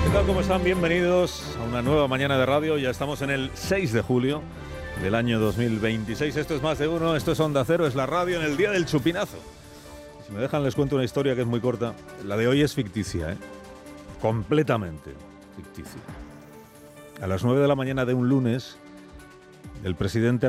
¿Qué tal? ¿Cómo están? Bienvenidos a una nueva mañana de radio. Ya estamos en el 6 de julio del año 2026. Esto es Más de Uno, esto es Onda Cero, es la radio en el día del chupinazo. Si me dejan les cuento una historia que es muy corta. La de hoy es ficticia, completamente ficticia. A las 9 de la mañana de un lunes, el presidente